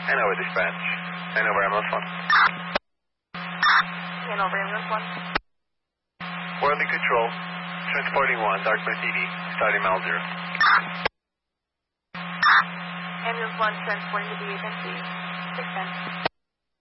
Hanover dispatch. Hanover ambulance 1. Hanover ambulance 1. Worldly control. Transporting 1, Dartmouth ED, starting mile 0. Ambulance 1 transporting to the agency. 610.